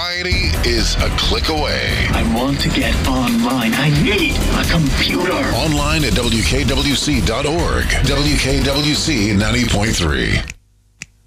variety is a click away. I want to get online. I need a computer. Online at WKWC.org. WKWC 90.3.